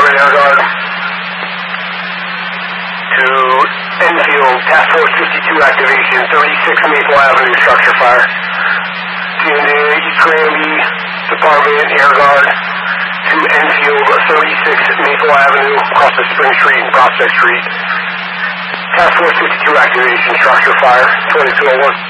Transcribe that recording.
Department Air Guard to Enfield, Task Force 52 activation, 36 Maple Avenue, structure fire. And East Granby Department Air Guard to Enfield, 36 Maple Avenue, across the Spring Street and Prospect Street. Task Force 52 activation, structure fire, 2201.